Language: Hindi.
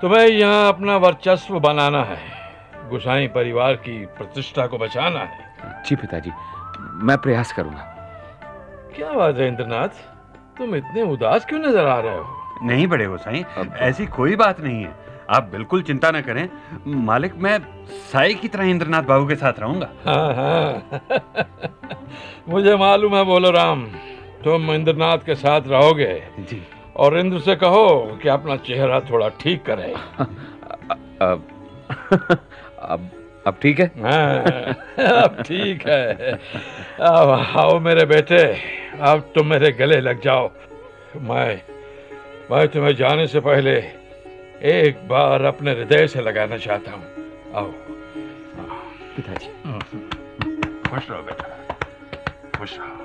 तुम्हें यहाँ अपना वर्चस्व बनाना है, गोसाई परिवार की प्रतिष्ठा को बचाना है। जी पिताजी, मैं प्रयास करूंगा। क्या बात है इंद्रनाथ, तुम इतने उदास क्यों नजर आ रहे हो? नहीं बड़े गोसाई, ऐसी कोई बात नहीं है, आप बिल्कुल चिंता न करें। मालिक, मैं साई की तरह इंद्रनाथ बाबू के साथ रहूंगा। हाँ हाँ मुझे मालूम है बोलो राम, तुम इंद्रनाथ के साथ रहोगे जी। और इंद्र से कहो कि अपना चेहरा थोड़ा ठीक करे। अब अब ठीक है? अब ठीक है। अब आओ मेरे बेटे, अब तुम मेरे गले लग जाओ। मैं तुम्हें जाने से पहले एक बार अपने हृदय से लगाना चाहता हूँ। आओ। पिताजी। खुश रहो बेटा, खुश रहो।